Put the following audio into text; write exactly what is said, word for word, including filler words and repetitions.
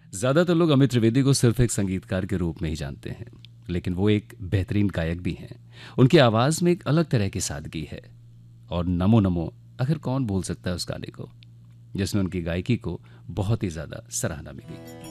ज़्यादातर लोग अमित त्रिवेदी को सिर्फ एक संगीतकार के रूप में ही जानते हैं, लेकिन वो एक बेहतरीन गायक भी हैं। उनकी आवाज़ में एक अलग तरह की सादगी है। और नमो नमो, आखिर कौन भूल सकता है उस गाने को, जिसमें उनकी गायकी को बहुत ही ज़्यादा सराहना मिली।